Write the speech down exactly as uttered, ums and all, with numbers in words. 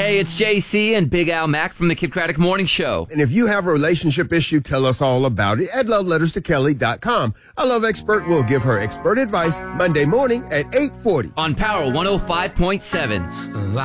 Hey, it's J C and Big Al Mack from the Kid Craddock Morning Show. And if you have a relationship issue, tell us all about it at love letters to kelly dot com. A love expert will give her expert advice Monday morning at eight forty. On Power one oh five point seven.